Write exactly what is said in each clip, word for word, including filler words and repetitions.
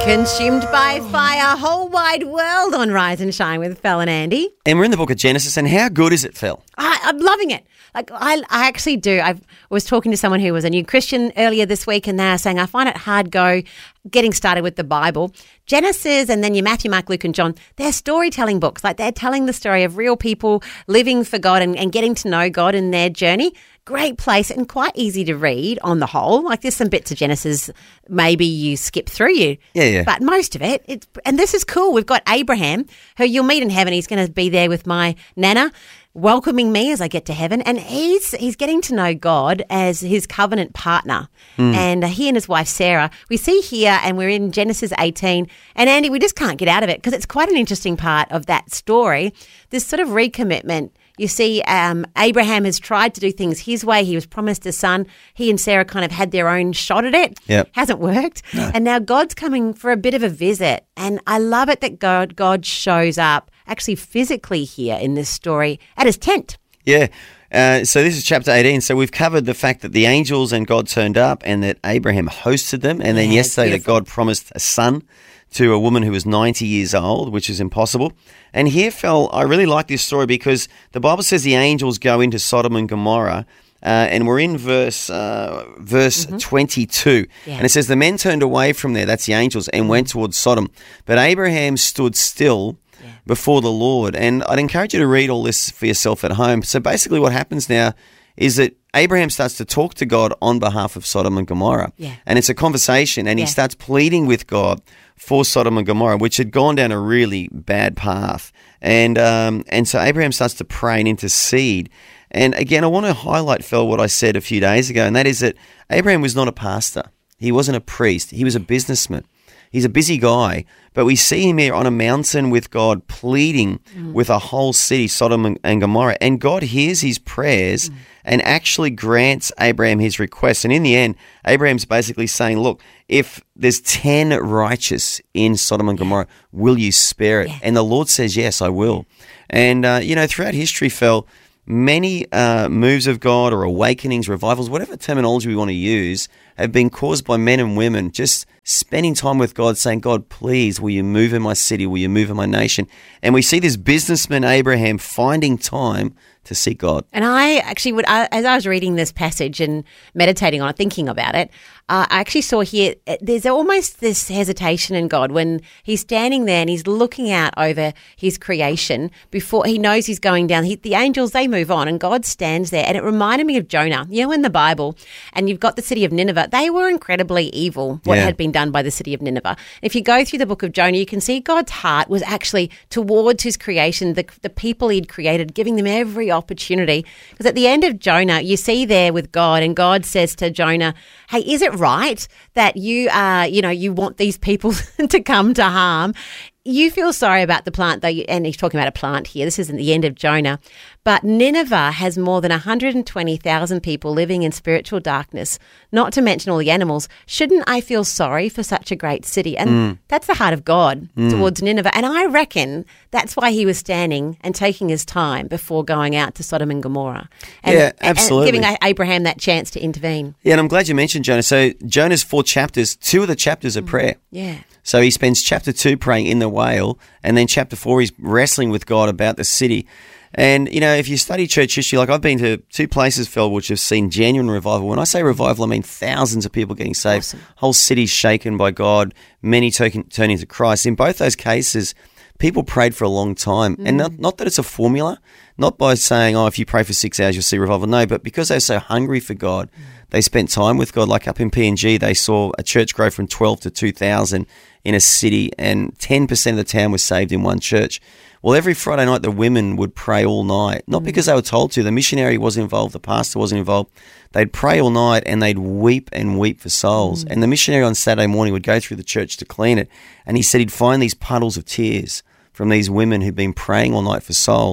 Consumed by fire, whole wide world on Rise and Shine with Phil and Andy. And we're in the book of Genesis, and how good is it, Phil? I, I'm loving it. Like I, I actually do. I was talking to someone who was a new Christian earlier this week, and they were saying, I find it hard go getting started with the Bible. Genesis and then your Matthew, Mark, Luke and John, they're storytelling books. Like they're telling the story of real people living for God and, and getting to know God in their journey. Great place and quite easy to read on the whole. Like there's some bits of Genesis maybe you skip through you. Yeah, yeah. But most of it, it's, and this is cool. We've got Abraham, who you'll meet in heaven. He's going to be there with my Nana, welcoming me as I get to heaven. And he's he's getting to know God as his covenant partner. Mm. And uh, he and his wife, Sarah, we see here, and we're in Genesis eighteen. And Andy, we just can't get out of it because it's quite an interesting part of that story, this sort of recommitment. You see, um, Abraham has tried to do things his way. He was promised a son. He and Sarah kind of had their own shot at it. Yep. Hasn't worked. No. And now God's coming for a bit of a visit. And I love it that God, God shows up actually physically here in this story at his tent. Yeah. Uh, so this is chapter eighteen. So we've covered the fact that the angels and God turned up and that Abraham hosted them. And then Yeah, yesterday that beautiful. God promised a son to a woman who was ninety years old, which is impossible. And here, Phil, I really like this story because the Bible says the angels go into Sodom and Gomorrah. Uh, and we're in verse uh, verse Mm-hmm. twenty-two. Yeah. And it says, the men turned away from there, that's the angels, and went towards Sodom. But Abraham stood still Yeah. before the Lord. And I'd encourage you to read all this for yourself at home. So basically what happens now is that Abraham starts to talk to God on behalf of Sodom and Gomorrah. Yeah. And it's a conversation, and Yeah. he starts pleading with God for Sodom and Gomorrah, which had gone down a really bad path. And um, and so Abraham starts to pray and intercede. And again, I want to highlight, Phil, what I said a few days ago, and that is that Abraham was not a pastor. He wasn't a priest. He was a businessman. He's a busy guy, but we see him here on a mountain with God pleading mm. with a whole city, Sodom and, and Gomorrah. And God hears his prayers mm. and actually grants Abraham his request. And in the end, Abraham's basically saying, look, if there's ten righteous in Sodom and Gomorrah, will you spare it? Yeah. And the Lord says, yes, I will. And, uh, you know, throughout history, Phil, many uh, moves of God or awakenings, revivals, whatever terminology we want to use, have been caused by men and women just spending time with God, saying, God, please, will you move in my city? Will you move in my nation? And we see this businessman, Abraham, finding time to seek God. And I actually would, I, as I was reading this passage and meditating on it, thinking about it, uh, I actually saw here, there's almost this hesitation in God when he's standing there and he's looking out over his creation before he knows he's going down. He, the angels, they move on and God stands there. And it reminded me of Jonah, you know, in the Bible, and you've got the city of Nineveh. They were incredibly evil, what Yeah. had been done by the city of Nineveh. If you go through the book of Jonah, you can see God's heart was actually towards his creation, the, the people he'd created, giving them every opportunity. Because at the end of Jonah, you see there with God, and God says to Jonah, hey, is it right that you uh, you know, you want these people to come to harm? You feel sorry about the plant, though, and he's talking about a plant here. This isn't the end of Jonah. But Nineveh has more than one hundred twenty thousand people living in spiritual darkness, not to mention all the animals. Shouldn't I feel sorry for such a great city? And mm. that's the heart of God mm. towards Nineveh. And I reckon that's why he was standing and taking his time before going out to Sodom and Gomorrah. And, yeah, absolutely. And giving Abraham that chance to intervene. Yeah, and I'm glad you mentioned Jonah. So Jonah's four chapters, two of the chapters are mm. prayer. Yeah. So he spends chapter two praying in the whale, and then chapter four he's wrestling with God about the city. And, you know, if you study church history, like I've been to two places, Phil, which have seen genuine revival. When I say revival, I mean thousands of people getting saved, awesome. Whole cities shaken by God, many turning to Christ. In both those cases, people prayed for a long time. Mm. And not, not that it's a formula, not by saying, oh, if you pray for six hours, you'll see revival. No, but because they're so hungry for God, mm. they spent time with God. Like up in P N G, they saw a church grow from twelve to two thousand in a city, and ten percent of the town was saved in one church. Well, every Friday night, the women would pray all night, not mm. because they were told to. The missionary wasn't involved. The pastor wasn't involved. They'd pray all night and they'd weep and weep for souls. Mm. And the missionary on Saturday morning would go through the church to clean it. And he said he'd find these puddles of tears from these women who'd been praying all night for souls.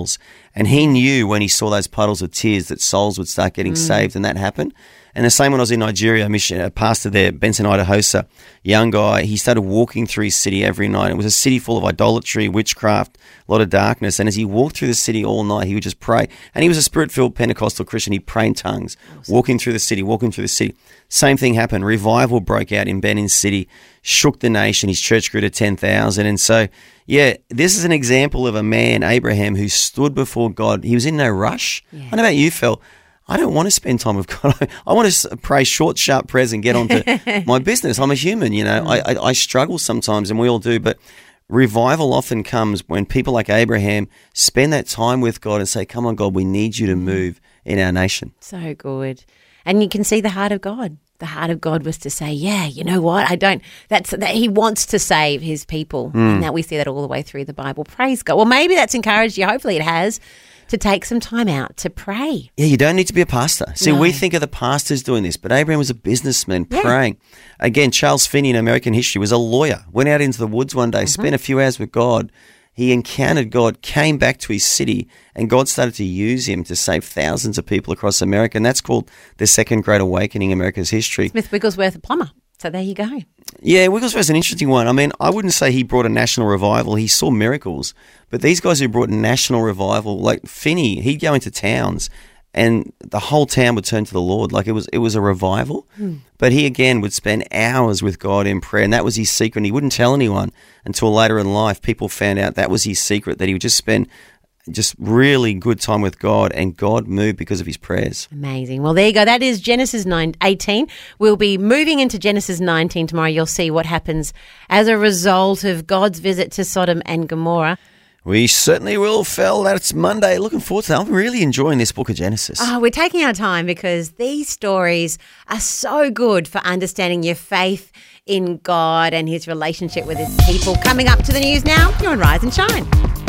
And he knew when he saw those puddles of tears that souls would start getting mm. saved, and that happened. And the same when I was in Nigeria, a, mission, a pastor there, Benson Idahosa, young guy, he started walking through his city every night. It was a city full of idolatry, witchcraft, a lot of darkness. And as he walked through the city all night, he would just pray. And he was a spirit-filled Pentecostal Christian. He'd pray in tongues, awesome. walking through the city, walking through the city. Same thing happened. Revival broke out in Benin City, shook the nation. His church grew to ten thousand. And so, yeah, this is an example of a man, Abraham, who stood before God. He was in no rush. Yeah. I don't know about you, Phil. I don't want to spend time with God. I want to pray short, sharp prayers and get on to my business. I'm a human, you know. I, I, I struggle sometimes, and we all do. But revival often comes when people like Abraham spend that time with God and say, come on, God, we need you to move in our nation. So good. And you can see the heart of God. The heart of God was to say, yeah, you know what? I don't, that's, that he wants to save his people. Mm. And that we see that all the way through the Bible. Praise God. Well, maybe that's encouraged you. Hopefully it has. To take some time out to pray. Yeah, you don't need to be a pastor. See, no. we think of the pastors doing this, but Abraham was a businessman yeah. praying. Again, Charles Finney in American history was a lawyer, went out into the woods one day, mm-hmm. spent a few hours with God. He encountered God, came back to his city, and God started to use him to save thousands of people across America. And that's called the Second Great Awakening in America's history. Smith Wigglesworth, a plumber. So there you go. Yeah, Wigglesworth's an interesting one. I mean, I wouldn't say he brought a national revival. He saw miracles. But these guys who brought national revival, like Finney, he'd go into towns and the whole town would turn to the Lord. Like it was it was a revival. Hmm. But he, again, would spend hours with God in prayer, and that was his secret. And he wouldn't tell anyone until later in life. People found out that was his secret, that he would just spend just really good time with God, and God moved because of his prayers. Amazing. Well, there you go. That is Genesis nine eighteen. We'll be moving into Genesis nineteen tomorrow. You'll see what happens as a result of God's visit to Sodom and Gomorrah. We certainly will, Phil. That's Monday. Looking forward to that. I'm really enjoying this book of Genesis. Oh, we're taking our time because these stories are so good for understanding your faith in God and his relationship with his people. Coming up to the news now, you're on Rise and Shine.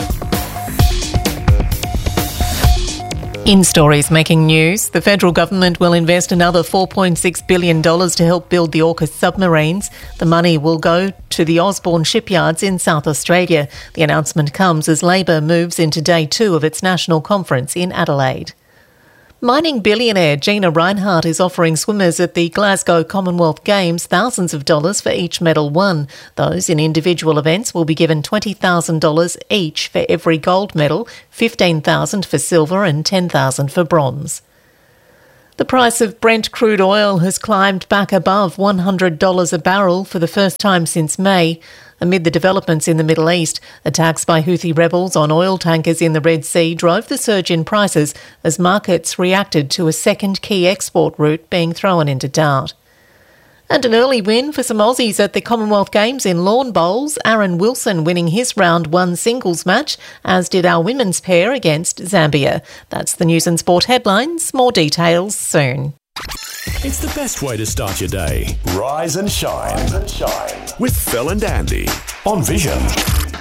In stories making news, the federal government will invest another four point six billion dollars to help build the AUKUS submarines. The money will go to the Osborne shipyards in South Australia. The announcement comes as Labor moves into day two of its national conference in Adelaide. Mining billionaire Gina Rinehart is offering swimmers at the Glasgow Commonwealth Games thousands of dollars for each medal won. Those in individual events will be given twenty thousand dollars each for every gold medal, fifteen thousand dollars for silver and ten thousand dollars for bronze. The price of Brent crude oil has climbed back above one hundred dollars a barrel for the first time since May. Amid the developments in the Middle East, attacks by Houthi rebels on oil tankers in the Red Sea drove the surge in prices as markets reacted to a second key export route being thrown into doubt. And an early win for some Aussies at the Commonwealth Games in lawn bowls, Aaron Wilson winning his round one singles match, as did our women's pair against Zambia. That's the news and sport headlines. More details soon. It's the best way to start your day. Rise and shine. Rise and shine. With Phil and Andy on Vision.